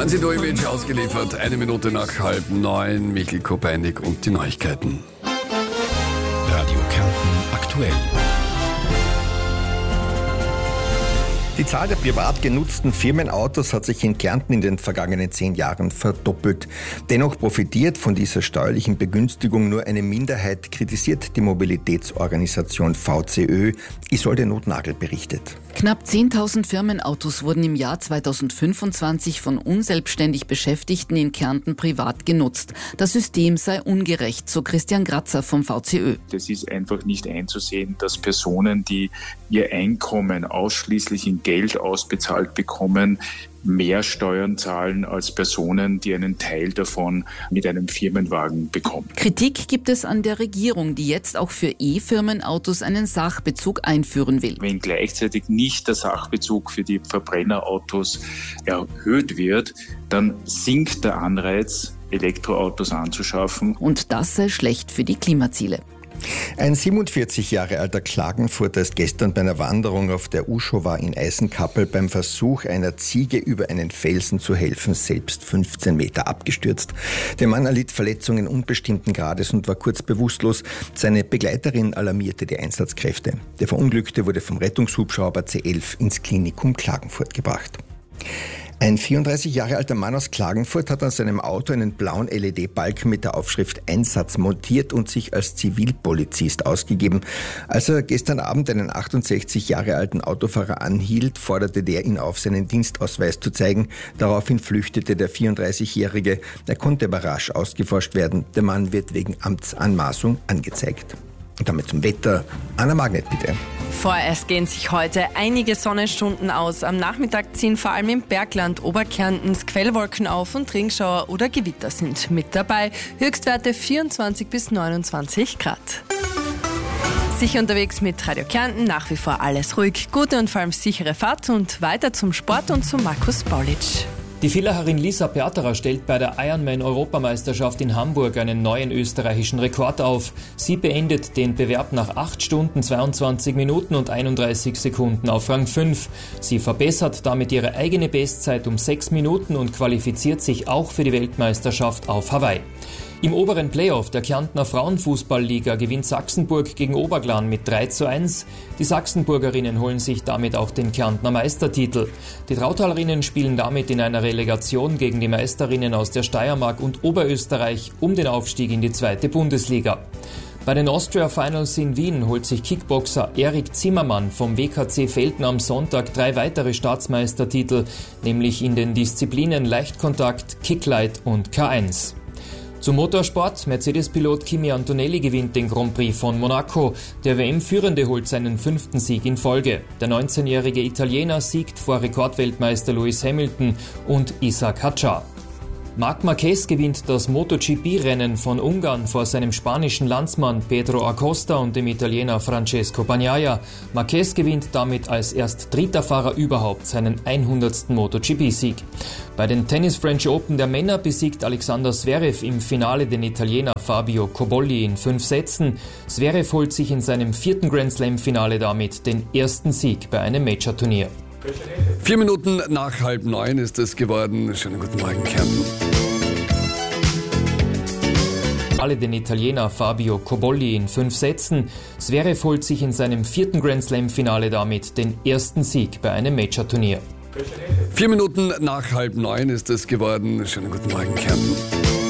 Hansi Dojmic ausgeliefert, 1 Minute nach 8:30, Michael Kopeinig und die Neuigkeiten. Radio Kärnten aktuell. Die Zahl der privat genutzten Firmenautos hat sich in Kärnten in den vergangenen 10 Jahren verdoppelt. Dennoch profitiert von dieser steuerlichen Begünstigung nur eine Minderheit, kritisiert die Mobilitätsorganisation VCÖ. Isolde Nothnagel berichtet. Knapp 10.000 Firmenautos wurden im Jahr 2025 von unselbstständig Beschäftigten in Kärnten privat genutzt. Das System sei ungerecht, so Christian Grazer vom VCÖ. Es ist einfach nicht einzusehen, dass Personen, die ihr Einkommen ausschließlich in Geld ausbezahlt bekommen, mehr Steuern zahlen als Personen, die einen Teil davon mit einem Firmenwagen bekommen. Kritik gibt es an der Regierung, die jetzt auch für E-Firmenautos einen Sachbezug einführen will. Wenn gleichzeitig nicht der Sachbezug für die Verbrennerautos erhöht wird, dann sinkt der Anreiz, Elektroautos anzuschaffen. Und das sei schlecht für die Klimaziele. Ein 47 Jahre alter Klagenfurter ist gestern bei einer Wanderung auf der Uschowa in Eisenkappel beim Versuch, einer Ziege über einen Felsen zu helfen, selbst 15 Meter abgestürzt. Der Mann erlitt Verletzungen unbestimmten Grades und war kurz bewusstlos. Seine Begleiterin alarmierte die Einsatzkräfte. Der Verunglückte wurde vom Rettungshubschrauber C11 ins Klinikum Klagenfurt gebracht. Ein 34 Jahre alter Mann aus Klagenfurt hat an seinem Auto einen blauen LED-Balken mit der Aufschrift Einsatz montiert und sich als Zivilpolizist ausgegeben. Als er gestern Abend einen 68 Jahre alten Autofahrer anhielt, forderte der ihn auf, seinen Dienstausweis zu zeigen. Daraufhin flüchtete der 34-Jährige. Er konnte aber rasch ausgeforscht werden. Der Mann wird wegen Amtsanmaßung angezeigt. Und damit zum Wetter. Anna Magnet, bitte. Vorerst gehen sich heute einige Sonnenstunden aus. Am Nachmittag ziehen vor allem im Bergland Oberkärntens Quellwolken auf und Regenschauer oder Gewitter sind mit dabei. Höchstwerte 24 bis 29 Grad. Sicher unterwegs mit Radio Kärnten, nach wie vor alles ruhig. Gute und vor allem sichere Fahrt und weiter zum Sport und zu Markus Baulitsch. Die Villacherin Lisa Perterer stellt bei der Ironman-Europameisterschaft in Hamburg einen neuen österreichischen Rekord auf. Sie beendet den Bewerb nach 8 Stunden, 22 Minuten und 31 Sekunden auf Rang 5. Sie verbessert damit ihre eigene Bestzeit um 6 Minuten und qualifiziert sich auch für die Weltmeisterschaft auf Hawaii. Im oberen Playoff der Kärntner Frauenfußballliga gewinnt Sachsenburg gegen Oberglan mit 3:1. Die Sachsenburgerinnen holen sich damit auch den Kärntner Meistertitel. Die Trautalerinnen spielen damit in einer Relegation gegen die Meisterinnen aus der Steiermark und Oberösterreich um den Aufstieg in die 2. Bundesliga. Bei den Austria Finals in Wien holt sich Kickboxer Erik Zimmermann vom WKC Velten am Sonntag 3 weitere Staatsmeistertitel, nämlich in den Disziplinen Leichtkontakt, Kicklight und K1. Zum Motorsport, Mercedes-Pilot Kimi Antonelli gewinnt den Grand Prix von Monaco. Der WM-Führende holt seinen 5. Sieg in Folge. Der 19-jährige Italiener siegt vor Rekordweltmeister Lewis Hamilton und Isaac Hadjar. Marc Marquez gewinnt das MotoGP-Rennen von Ungarn vor seinem spanischen Landsmann Pedro Acosta und dem Italiener Francesco Bagnaia. Marquez gewinnt damit als erst 3. Fahrer überhaupt seinen 100. MotoGP-Sieg. Bei den Tennis French Open der Männer besiegt Alexander Zverev im Finale den Italiener Fabio Cobolli in 5 Sätzen. Zverev holt sich in seinem 4. Grand Slam-Finale damit den ersten Sieg bei einem Major-Turnier. 4 Minuten nach 8:30 ist es geworden. Schönen guten Morgen, Kärnten. Den Italiener Fabio Cobolli in 5 Sätzen. Zverev holt sich in seinem 4. Grand Slam-Finale damit den ersten Sieg bei einem Major-Turnier. 4 Minuten nach 8:30 ist es geworden. Schönen guten Morgen, Kärnten.